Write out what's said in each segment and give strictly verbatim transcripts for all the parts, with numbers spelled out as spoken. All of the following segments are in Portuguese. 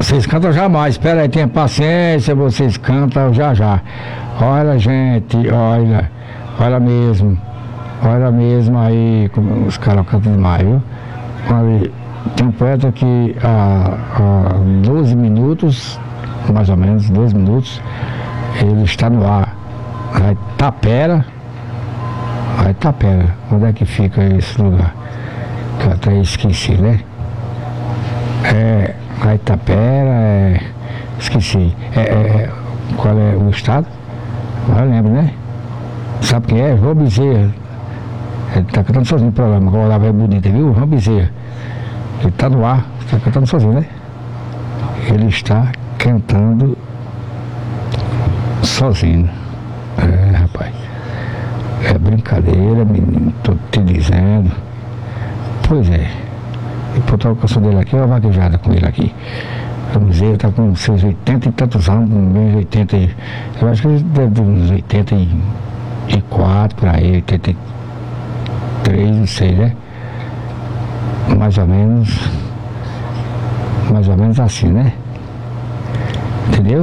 Vocês cantam jamais, espera aí, tenha paciência, vocês cantam já já. Olha, gente, olha, olha mesmo, olha mesmo aí, como os caras cantam demais, viu? Olha, tem um poeta que há, há doze minutos, mais ou menos, doze minutos, ele está no ar. A Itapera, a Itapera, onde é que fica esse lugar? Que eu até esqueci, né? É, a Itapera, é, esqueci. É, é, qual é o estado? Eu lembro, né? Sabe quem é? João Bezerra. Ele está cantando sozinho no programa, quando ela é bonita, viu? João Bezerra. Ele está no ar, está cantando sozinho, né? Ele está cantando sozinho. É, rapaz. É brincadeira, menino, tô te dizendo. Pois é. E botar a canção dele aqui, uma vaguejada com ele aqui. Vamos dizer, ele está com seus oitenta e tantos anos, menos oitenta e... Eu acho que ele deve ter uns oitenta e quatro por aí, oitenta e três, não sei, né? Mais ou menos. Mais ou menos assim, né? Entendeu?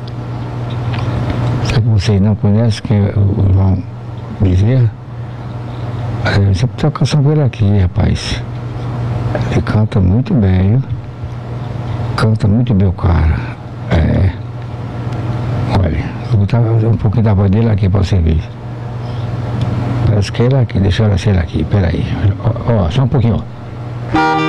Será que vocês não conhecem quem é o João Bezerra? É, você precisa canção com ele aqui, rapaz. Ele canta muito bem, viu? Canta muito bem o cara. É. Olha, vou botar um pouquinho da voz dele aqui pra você ver. Parece que ele aqui, deixa eu ver se ele aqui, peraí. Ó, ó, só um pouquinho, ó.